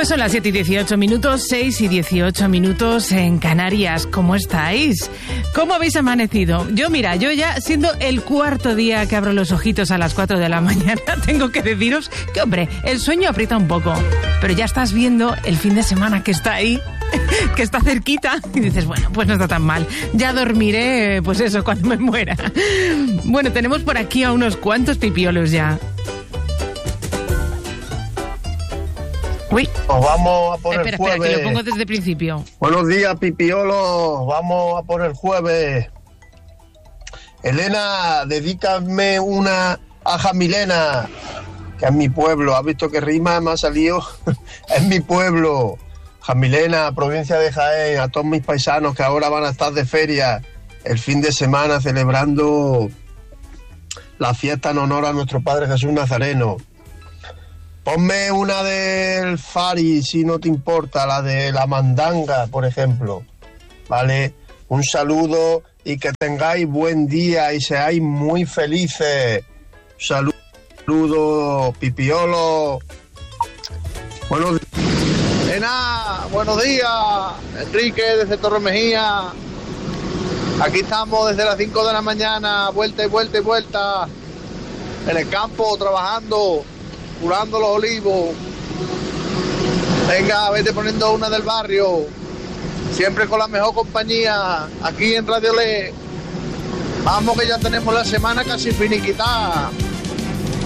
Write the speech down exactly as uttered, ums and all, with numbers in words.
Pues son las siete y dieciocho minutos, seis y dieciocho minutos en Canarias. ¿Cómo estáis? ¿Cómo habéis amanecido? Yo, mira, yo ya siendo el cuarto día que abro los ojitos a las cuatro de la mañana, tengo que deciros que, hombre, el sueño aprieta un poco, pero ya estás viendo el fin de semana que está ahí, que está cerquita, y dices, bueno, pues no está tan mal. Ya dormiré, pues eso, cuando me muera. Bueno, tenemos por aquí a unos cuantos pipiolos ya. Uy. Nos vamos a por espera, el jueves. Espera, que lo pongo desde el principio. Buenos días, pipiolos. Vamos a por el jueves. Elena, dedícame una a Jamilena, que es mi pueblo. ¿Has visto qué rima me ha salido? Es mi pueblo. Jamilena, provincia de Jaén, a todos mis paisanos que ahora van a estar de feria el fin de semana celebrando la fiesta en honor a nuestro Padre Jesús Nazareno. Ponme una del Fari, si no te importa, la de la mandanga, por ejemplo. ¿Vale? Un saludo y que tengáis buen día y seáis muy felices. Saludos, saludo, pipiolo. Buenos días. Ena, buenos días. Enrique, desde Torre Mejía. Aquí estamos desde las cinco de la mañana, vuelta y vuelta y vuelta. En el campo, trabajando. Curando los olivos. Venga, vete poniendo una del barrio. Siempre con la mejor compañía. Aquí en Radio Le. Vamos que ya tenemos la semana casi finiquitada.